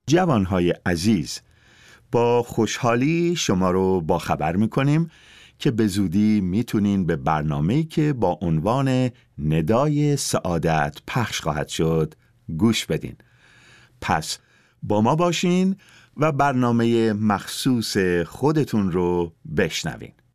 جوانهای عزیز، با خوشحالی شما رو با خبر میکنیم که به زودی میتونین به برنامه‌ای که با عنوان ندای سعادت پخش خواهد شد گوش بدین. پس با ما باشین و برنامه مخصوص خودتون رو بشنوین.